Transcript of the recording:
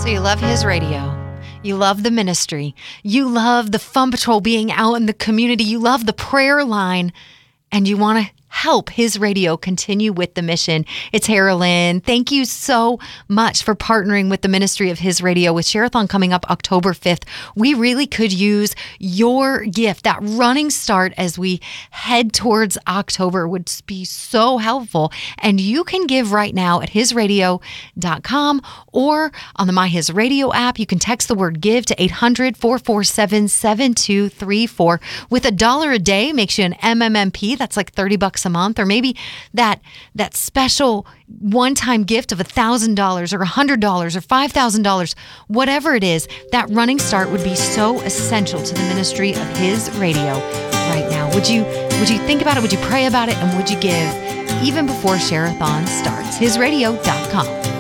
So you love his radio. You love the ministry. You love the Fun Patrol being out in the community. You love the prayer line. And you want to help his radio continue with the mission. It's Haralyn. Thank you so much for partnering with the ministry of his radio. With Share-a-thon coming up October 5th, we really could use your gift. That running start as we head towards October would be so helpful. And you can give right now at hisradio.com or on the My His Radio app. You can text the word give to 800-447-7234. With $1 a day makes you an MMMP. That's like $30 a month, or maybe that special one-time gift of $1,000 or $100 or $5,000, whatever it is. That running start would be so essential to the ministry of his radio right now. Would you think about it? Would you pray about it? And would you give even before Share-a-thon starts? Hisradio.com.